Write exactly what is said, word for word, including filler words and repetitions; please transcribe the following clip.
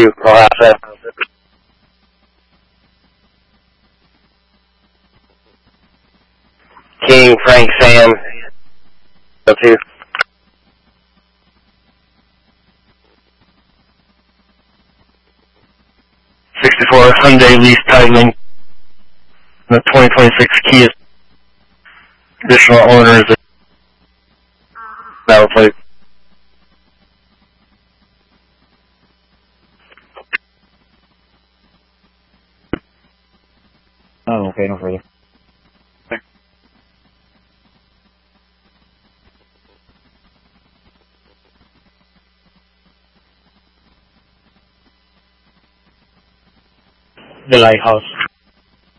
two, I'll have that. King, Frank, Sam, go two. sixty-four Hyundai lease titling. The twenty twenty-six Kia additional owners. Battle plate. Oh, okay, no further. Okay. The lighthouse.